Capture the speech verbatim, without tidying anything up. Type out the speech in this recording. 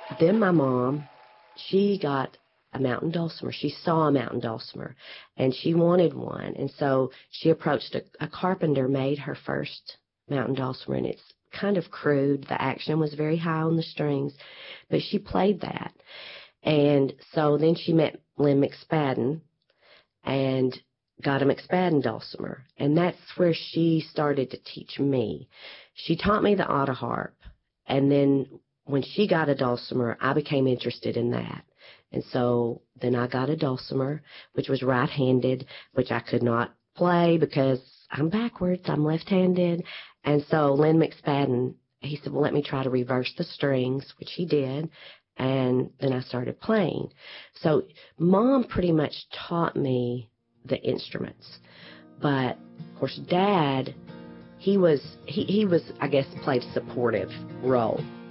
then my mom, she got a mountain dulcimer. She saw a mountain dulcimer, and she wanted one. And so she approached a, a carpenter, made her first mountain dulcimer, and it's kind of crude. The action was very high on the strings, but she played that. And so then she met Lynn McSpadden and got a McSpadden dulcimer, and that's where she started to teach me. She taught me the autoharp, and then when she got a dulcimer, I became interested in that. And so then I got a dulcimer, which was right-handed, which I could not play because I'm backwards, I'm left-handed. And so Lynn McSpadden, he said, well, let me try to reverse the strings, which he did, and then I started playing. So Mom pretty much taught me the instruments. But, of course, Dad, he was, he, he was, I guess, played a supportive role.